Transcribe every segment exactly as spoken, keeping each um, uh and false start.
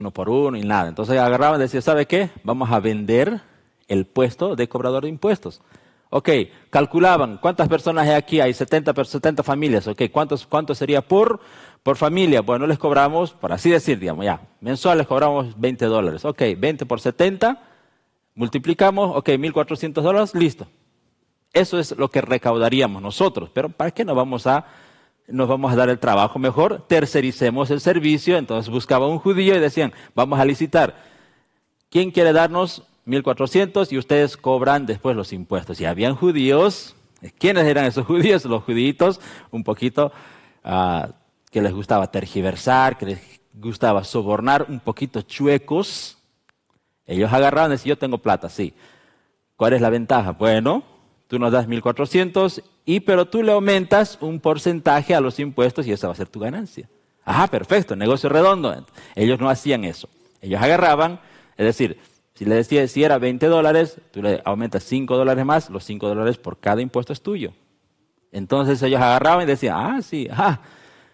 uno por uno y nada. Entonces agarraban y decían, ¿sabe qué? Vamos a vender el puesto de cobrador de impuestos. Ok, calculaban, ¿cuántas personas hay aquí? Hay setenta, setenta familias, ok, ¿cuántos, cuánto sería por, por familia? Bueno, les cobramos, por así decir, digamos, ya, mensual les cobramos veinte dólares, ok, veinte por setenta, multiplicamos, ok, mil cuatrocientos dólares, listo. Eso es lo que recaudaríamos nosotros, pero ¿para qué nos vamos a, nos vamos a dar el trabajo mejor? Tercericemos el servicio, entonces buscaba un judío y decían, vamos a licitar, ¿quién quiere darnos mil cuatrocientos y ustedes cobran después los impuestos? Y habían judíos. ¿Quiénes eran esos judíos? Los juditos, un poquito, uh, que les gustaba tergiversar, que les gustaba sobornar, un poquito chuecos. Ellos agarraban y decían, yo tengo plata, sí. ¿Cuál es la ventaja? Bueno, tú nos das mil cuatrocientos, y, pero tú le aumentas un porcentaje a los impuestos y esa va a ser tu ganancia. Ajá, perfecto, negocio redondo. Ellos no hacían eso. Ellos agarraban, es decir, si le decía, si era veinte dólares, tú le aumentas cinco dólares más, los cinco dólares por cada impuesto es tuyo. Entonces ellos agarraban y decían, ah, sí, ajá.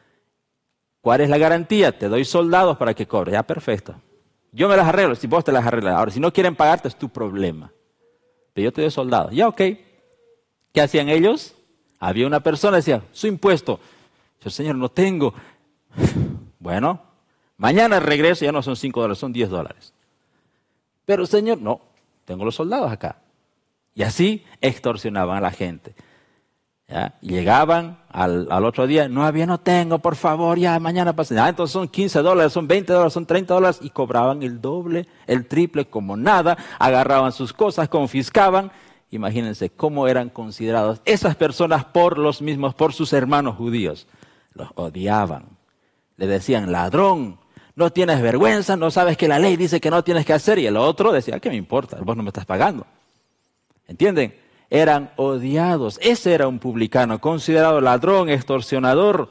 ¿Cuál es la garantía? Te doy soldados para que cobres. Ya, perfecto. Yo me las arreglo, si vos te las arreglas. Ahora, si no quieren pagarte, es tu problema. Pero yo te doy soldados. Ya, ok. ¿Qué hacían ellos? Había una persona que decía, su impuesto. Yo, señor, no tengo. Bueno, mañana regreso, ya no son cinco dólares, son diez dólares. Pero señor, no, tengo los soldados acá. Y así extorsionaban a la gente. ¿Ya? Llegaban al, al otro día, no había, no tengo, por favor, ya mañana pasa. Ah, entonces son quince dólares, son veinte dólares, son treinta dólares y cobraban el doble, el triple como nada, agarraban sus cosas, confiscaban. Imagínense cómo eran considerados esas personas por los mismos, por sus hermanos judíos. Los odiaban. Le decían, ladrón. No tienes vergüenza, no sabes que la ley dice que no tienes que hacer. Y el otro decía, ¿qué me importa? Vos no me estás pagando. ¿Entienden? Eran odiados. Ese era un publicano, considerado ladrón, extorsionador.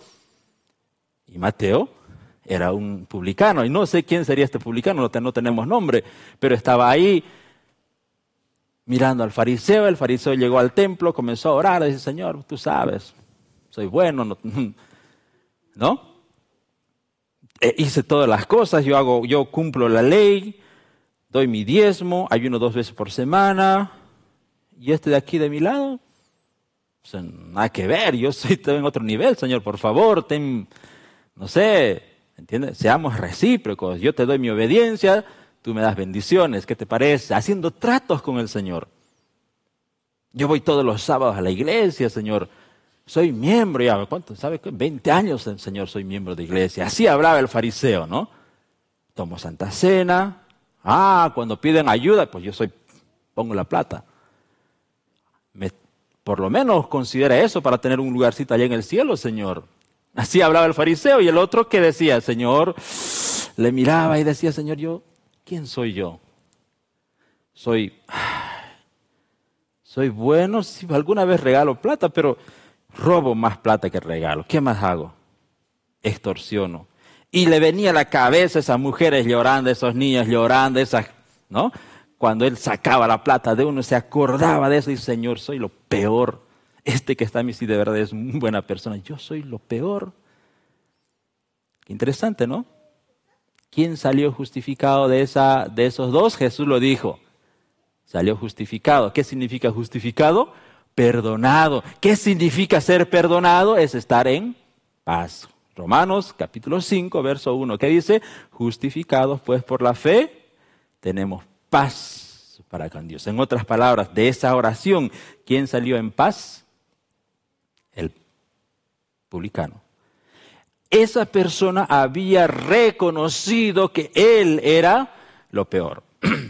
Y Mateo era un publicano. Y no sé quién sería este publicano, no, te, no tenemos nombre. Pero estaba ahí mirando al fariseo. El fariseo llegó al templo, comenzó a orar. Dice, Señor, tú sabes, soy bueno. ¿No? ¿No? Eh, hice todas las cosas, yo hago, yo cumplo la ley, doy mi diezmo, ayuno dos veces por semana, y este de aquí de mi lado, o sea, nada que ver, yo soy en otro nivel, Señor, por favor, ten, no sé, ¿entiendes? Seamos recíprocos, yo te doy mi obediencia, tú me das bendiciones, ¿qué te parece? Haciendo tratos con el Señor. Yo voy todos los sábados a la iglesia, Señor. Soy miembro, ya, ¿cuánto? ¿Sabe qué? veinte años, Señor, soy miembro de iglesia. Así hablaba el fariseo, ¿no? Tomo Santa Cena. Ah, cuando piden ayuda, pues yo soy, pongo la plata. Me, por lo menos considera eso para tener un lugarcito allá en el cielo, Señor. Así hablaba el fariseo. Y el otro que decía, Señor, le miraba y decía, Señor, yo, ¿quién soy yo? Soy, soy bueno, si alguna vez regalo plata, pero robo más plata que regalo. ¿Qué más hago? Extorsiono. Y le venía a la cabeza esas mujeres llorando, esos niños llorando, esas, ¿no? Cuando él sacaba la plata de uno, se acordaba de eso y dice, Señor, soy lo peor. Este que está a mí sí de verdad es muy buena persona. Yo soy lo peor. Interesante, ¿no? ¿Quién salió justificado de, esa, de esos dos? Jesús lo dijo. Salió justificado. ¿Qué significa justificado? Perdonado. ¿Qué significa ser perdonado? Es estar en paz. Romanos capítulo cinco, verso uno, ¿qué dice? Justificados pues por la fe, tenemos paz para con Dios. En otras palabras, de esa oración, ¿quién salió en paz? El publicano. Esa persona había reconocido que él era lo peor.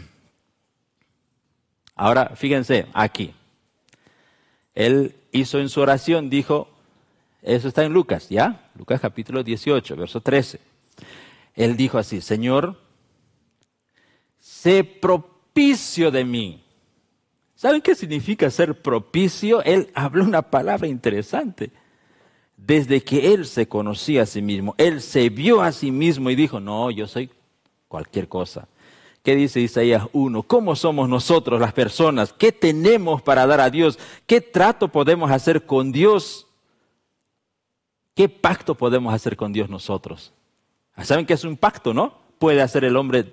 Ahora, fíjense, aquí. Él hizo en su oración, dijo, eso está en Lucas, ¿ya? Lucas capítulo dieciocho, verso trece. Él dijo así, Señor, sé propicio de mí. ¿Saben qué significa ser propicio? Él habló una palabra interesante. Desde que él se conocía a sí mismo, él se vio a sí mismo y dijo, no, yo soy cualquier cosa. ¿Qué dice Isaías uno? ¿Cómo somos nosotros las personas? ¿Qué tenemos para dar a Dios? ¿Qué trato podemos hacer con Dios? ¿Qué pacto podemos hacer con Dios nosotros? ¿Saben qué es un pacto, no? puede hacer el hombre